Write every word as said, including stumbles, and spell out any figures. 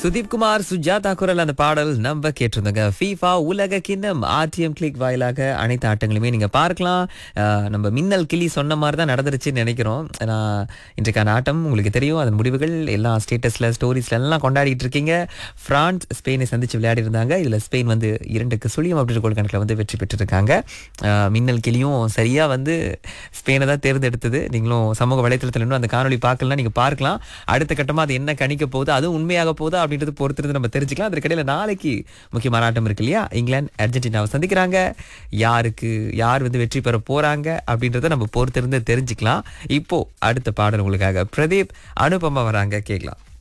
சுதீப் குமார் சுஜாதா குரல் அந்த பாடல் நம்ம கேட்டிருந்தோங்க. ஃபீஃபா உலக கிண்ணம் ஆர்டிஎம் கிளிக் வாயிலாக அனைத்து ஆட்டங்களுமே நீங்க பார்க்கலாம். அஹ், நம்ம மின்னல் கிளி சொன்ன மாதிரி தான் நடந்துருச்சுன்னு நினைக்கிறோம். ஏன்னா இன்றைக்கான ஆட்டம் உங்களுக்கு தெரியும், அதன் முடிவுகள் எல்லாம் ஸ்டேட்டஸ்ல ஸ்டோரிஸ்ல எல்லாம் கொண்டாடிட்டு இருக்கீங்க. பிரான்ஸ் ஸ்பெயினை சந்திச்சு விளையாடி இருந்தாங்க. இதுல ஸ்பெயின் வந்து இரண்டுக்கு சுழியம் அப்படின்ற கோல் கணக்கில் வந்து வெற்றி பெற்றிருக்காங்க. அஹ், மின்னல் கிளியும் சரியா வந்து ஸ்பெயினை தான் தேர்ந்தெடுத்தது. நீங்களும் சமூக வலைத்தளத்தில் இன்னும் அந்த காணொலி பார்க்கலாம், நீங்க பார்க்கலாம். அடுத்த கட்டமா அது என்ன கணிக்க போகுது, அதுவும் உண்மையாக போகுதா அப்படின்றது பொறுத்திருந்து நம்ம தெரிஞ்சுக்கலாம். அதற்கிடையில நாளைக்கு முக்கியமான ஆட்டம் இருக்கு இல்லையா, இங்கிலாந்து அர்ஜென்டினாவை சந்திக்கிறாங்க. யாருக்கு யார் வந்து வெற்றி பெற போறாங்க அப்படின்றத நம்ம பொறுத்திருந்து தெரிஞ்சுக்கலாம். இப்போ அடுத்த பாடல் உங்களுக்காக பிரதீப் அனுபமா வராங்க, கேட்கலாம்.